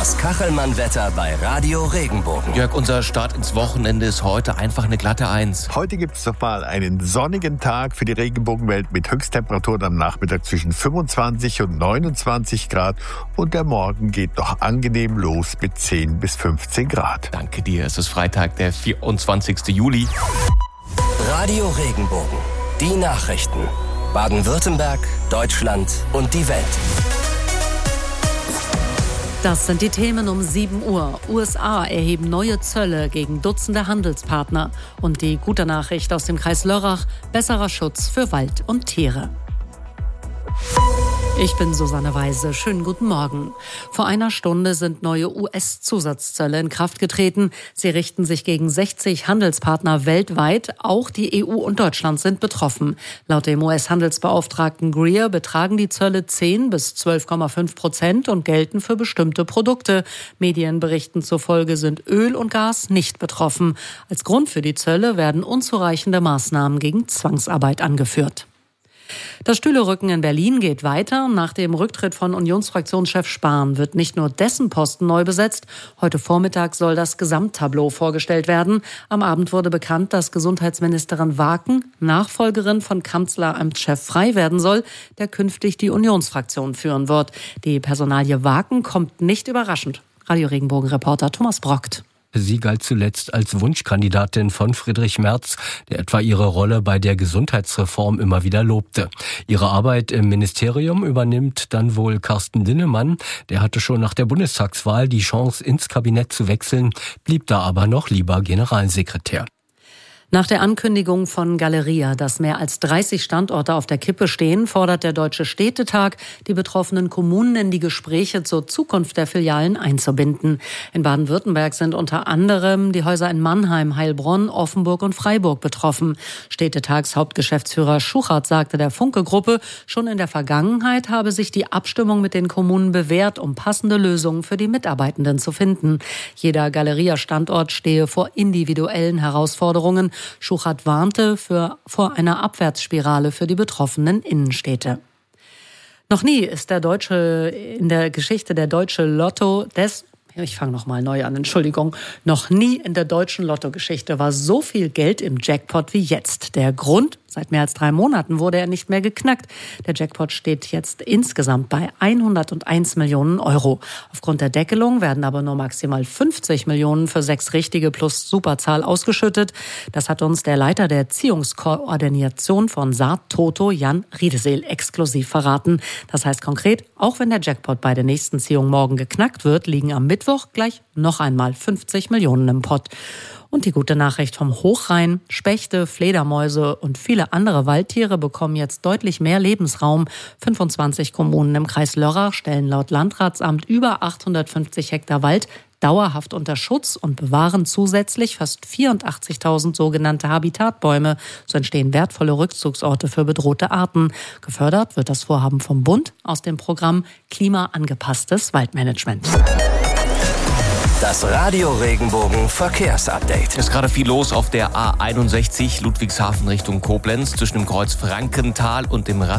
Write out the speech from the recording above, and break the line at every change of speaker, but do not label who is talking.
Das Kachelmann-Wetter bei Radio Regenbogen.
Jörg, unser Start ins Wochenende ist heute einfach eine glatte 1.
Heute gibt es nochmal einen sonnigen Tag für die Regenbogenwelt mit Höchsttemperaturen am Nachmittag zwischen 25 und 29 Grad. Und der Morgen geht noch angenehm los mit 10 bis 15 Grad.
Danke dir. Es ist Freitag, der 24. Juli.
Radio Regenbogen. Die Nachrichten. Baden-Württemberg, Deutschland und die Welt.
Das sind die Themen um 7 Uhr. USA erheben neue Zölle gegen Dutzende Handelspartner. Und die gute Nachricht aus dem Kreis Lörrach: besserer Schutz für Wald und Tiere. Ich bin Susanne Weise. Schönen guten Morgen. Vor einer Stunde sind neue US-Zusatzzölle in Kraft getreten. Sie richten sich gegen 60 Handelspartner weltweit. Auch die EU und Deutschland sind betroffen. Laut dem US-Handelsbeauftragten Greer betragen die Zölle 10 bis 12,5% und gelten für bestimmte Produkte. Medienberichten zufolge sind Öl und Gas nicht betroffen. Als Grund für die Zölle werden unzureichende Maßnahmen gegen Zwangsarbeit angeführt. Das Stühlerücken in Berlin geht weiter. Nach dem Rücktritt von Unionsfraktionschef Spahn wird nicht nur dessen Posten neu besetzt. Heute Vormittag soll das Gesamttableau vorgestellt werden. Am Abend wurde bekannt, dass Gesundheitsministerin Waken Nachfolgerin von Kanzleramtschef Frey werden soll, der künftig die Unionsfraktion führen wird. Die Personalie Waken kommt nicht überraschend. Radio Regenbogen-Reporter Thomas Brockt.
Sie galt zuletzt als Wunschkandidatin von Friedrich Merz, der etwa ihre Rolle bei der Gesundheitsreform immer wieder lobte. Ihre Arbeit im Ministerium übernimmt dann wohl Carsten Linnemann. Der hatte schon nach der Bundestagswahl die Chance, ins Kabinett zu wechseln, blieb da aber noch lieber Generalsekretär.
Nach der Ankündigung von Galeria, dass mehr als 30 Standorte auf der Kippe stehen, fordert der Deutsche Städtetag die betroffenen Kommunen in die Gespräche zur Zukunft der Filialen einzubinden. In Baden-Württemberg sind unter anderem die Häuser in Mannheim, Heilbronn, Offenburg und Freiburg betroffen. Städtetagshauptgeschäftsführer Schuchert sagte der Funke-Gruppe, schon in der Vergangenheit habe sich die Abstimmung mit den Kommunen bewährt, um passende Lösungen für die Mitarbeitenden zu finden. Jeder Galeria-Standort stehe vor individuellen Herausforderungen. Schuchert warnte vor einer Abwärtsspirale für die betroffenen Innenstädte. Noch nie ist in der Geschichte der deutsche Lotto Noch nie in der deutschen Lottogeschichte war so viel Geld im Jackpot wie jetzt. Der Grund? Seit mehr als 3 Monaten wurde er nicht mehr geknackt. Der Jackpot steht jetzt insgesamt bei 101 Millionen Euro. Aufgrund der Deckelung werden aber nur maximal 50 Millionen für 6 richtige plus Superzahl ausgeschüttet. Das hat uns der Leiter der Ziehungskoordination von Saat Toto, Jan Riedeseel, exklusiv verraten. Das heißt konkret, auch wenn der Jackpot bei der nächsten Ziehung morgen geknackt wird, liegen am Mittwoch gleich noch einmal 50 Millionen im Pott. Und die gute Nachricht vom Hochrhein: Spechte, Fledermäuse und viele andere Waldtiere bekommen jetzt deutlich mehr Lebensraum. 25 Kommunen im Kreis Lörrach stellen laut Landratsamt über 850 Hektar Wald dauerhaft unter Schutz und bewahren zusätzlich fast 84.000 sogenannte Habitatbäume. So entstehen wertvolle Rückzugsorte für bedrohte Arten. Gefördert wird das Vorhaben vom Bund aus dem Programm Klimaangepasstes Waldmanagement.
Das Radio Regenbogen Verkehrsupdate.
Es ist gerade viel los auf der A61 Ludwigshafen Richtung Koblenz zwischen dem Kreuz Frankenthal und dem